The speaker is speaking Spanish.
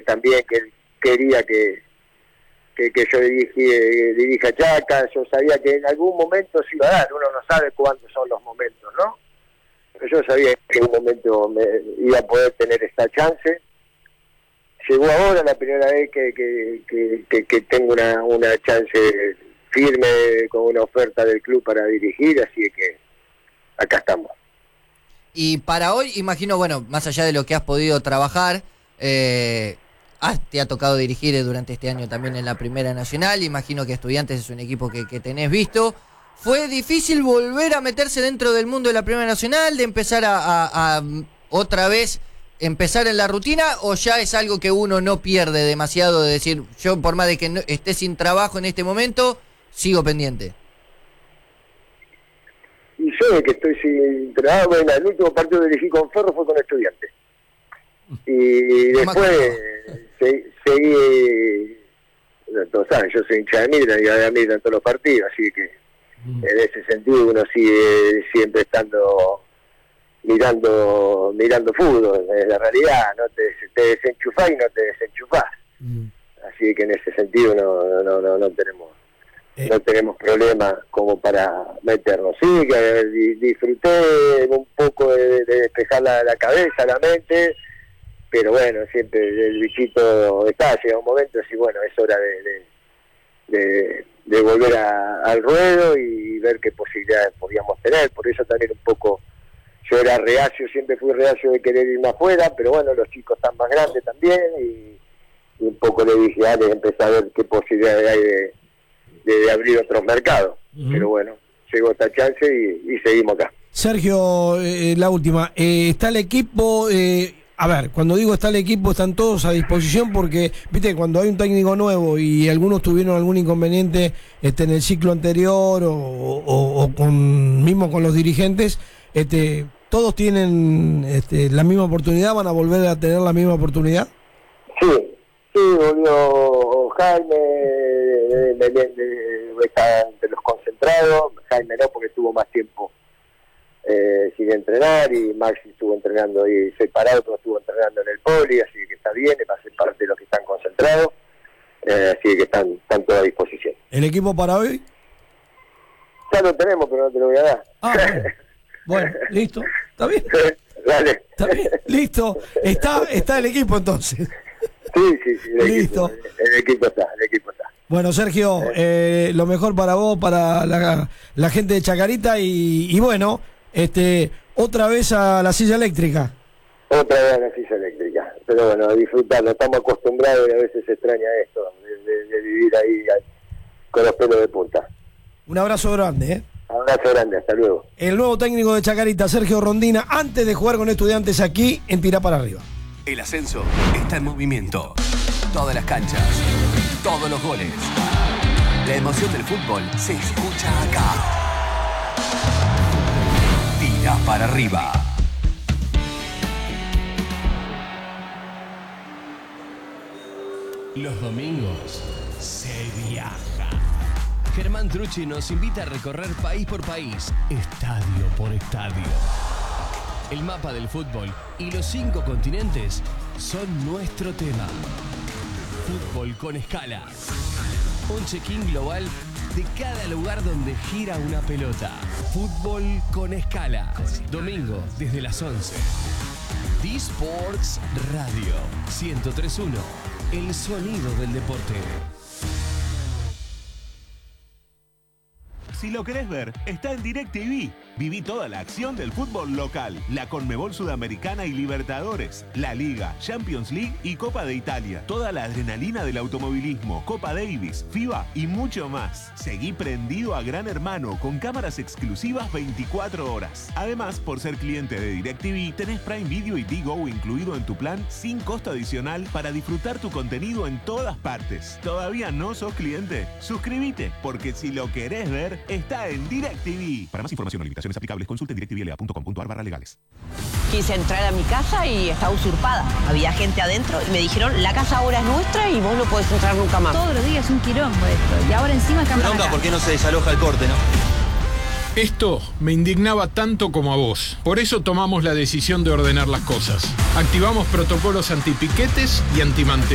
también que él quería que yo dirija Chaca. Yo sabía que en algún momento se iba a dar, uno no sabe cuándo son los momentos, ¿no? Pero yo sabía que en un momento me iba a poder tener esta chance. Llegó ahora la primera vez que tengo una chance firme con una oferta del club para dirigir, así que acá estamos. Y para hoy, imagino, bueno, más allá de lo que has podido trabajar, te ha tocado dirigir durante este año también en la Primera Nacional, imagino que Estudiantes es un equipo que tenés visto. ¿Fue difícil volver a meterse dentro del mundo de la Primera Nacional, de empezar a otra vez empezar en la rutina, o ya es algo que uno no pierde demasiado de decir, yo por más de que no esté sin trabajo en este momento, sigo pendiente? Y yo de que estoy sin trabajo, bueno, el último partido que dirigí con Ferro fue con Estudiantes. Y después seguí, todos saben, yo soy hincha de Milan y de Milan en todos los partidos, así que en ese sentido uno sigue siempre estando mirando fútbol. En la realidad no te desenchufás y no te desenchufás. Así que en ese sentido no tenemos problemas como para meternos. Sí, que disfruté un poco de despejar la cabeza, la mente, pero bueno, siempre el bichito está, llega un momento así, bueno, es hora de volver al ruedo y ver qué posibilidades podíamos tener. Por eso también un poco yo era reacio, siempre fui reacio de querer irme afuera, pero bueno, los chicos están más grandes también y un poco le dije, dale, empecé a ver qué posibilidades hay de abrir otros mercados. Pero bueno, llegó esta chance y seguimos acá. Sergio, la última, ¿está el equipo? A ver, cuando digo está el equipo, están todos a disposición, porque, viste, cuando hay un técnico nuevo y algunos tuvieron algún inconveniente en el ciclo anterior o mismo con los dirigentes, ¿todos tienen la misma oportunidad? ¿Van a volver a tener la misma oportunidad? Sí, volvió Jaime, está entre los concentrados. Jaime no, porque estuvo más tiempo sin entrenar, y Maxi estuvo entrenando ahí separado, pero estuvo entrenando en el Poli, así que está bien, va a ser parte de los que están concentrados, así que están todos a disposición. ¿El equipo para hoy? Ya lo tenemos, pero no te lo voy a dar. Bueno, listo, está bien. Dale. Está bien, listo. Está el equipo entonces. Sí, listo. El equipo está. Bueno, Sergio, lo mejor para vos, para la gente de Chacarita y bueno, otra vez a la silla eléctrica. Otra vez a la silla eléctrica, pero bueno, a disfrutarlo, estamos acostumbrados y a veces se extraña esto, de vivir ahí con los pelos de punta. Un abrazo grande, Abrazo grande, hasta luego. El nuevo técnico de Chacarita, Sergio Rondina, antes de jugar con Estudiantes aquí en Tirá para Arriba. El ascenso está en movimiento. Todas las canchas, todos los goles. La emoción del fútbol se escucha acá. Tirá para Arriba. Los domingos se viaja. Germán Trucci nos invita a recorrer país por país, estadio por estadio. El mapa del fútbol y los 5 continentes son nuestro tema. Fútbol con escala. Un check-in global de cada lugar donde gira una pelota. Fútbol con escala. Domingo desde las 11. D-Sports Radio 103.1. El sonido del deporte. Si lo querés ver, está en DirecTV. Viví toda la acción del fútbol local, la Conmebol Sudamericana y Libertadores, la Liga, Champions League y Copa de Italia. Toda la adrenalina del automovilismo, Copa Davis, FIBA y mucho más. Seguí prendido a Gran Hermano con cámaras exclusivas 24 horas. Además, por ser cliente de DirecTV, tenés Prime Video y Digo incluido en tu plan sin costo adicional para disfrutar tu contenido en todas partes. ¿Todavía no sos cliente? Suscríbete, porque si lo querés ver, está en DirecTV. Para más información o limitaciones aplicables, consulte en directvla.com.ar/legales. Quise entrar a mi casa y estaba usurpada. Había gente adentro y me dijeron, la casa ahora es nuestra y vos no podés entrar nunca más. Todos los días es un quilombo esto. Y ahora encima cambian acá. ¿Por qué no se desaloja el corte, no? Esto me indignaba tanto como a vos. Por eso tomamos la decisión de ordenar las cosas. Activamos protocolos antipiquetes y antimanteles.